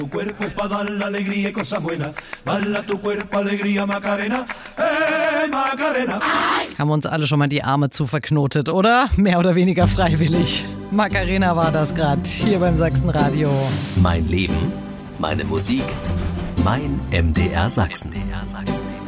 Tu cuerpo es para dar la alegría y cosas buenas. Bala tu cuerpo, alegría, Macarena. Macarena. Haben wir uns alle schon mal die Arme zu verknotet, oder? Mehr oder weniger freiwillig. Macarena war das gerade hier beim Sachsenradio. Mein Leben, meine Musik, mein MDR Sachsen.